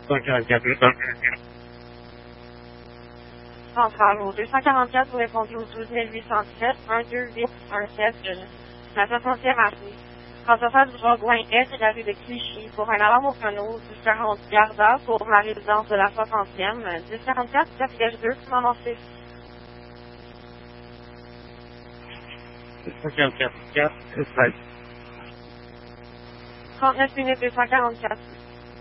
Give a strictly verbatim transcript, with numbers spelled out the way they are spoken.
cent quarante-quatre, deux cent quarante-quatre. Centrale au deux cent quarante-quatre, vous répondez au douze mille huit cent sept, un deux huit un sept, la soixantième avenue. François du Rogoin Est de la rue de Clichy pour un alarme au canot du quarante Garda pour la résidence de la soixantième, dix quarante-quatre, quatre piège deux, maman six. deux cent quarante-quatre, quatre, treize. trente-neuf minutes deux cent quarante-quatre.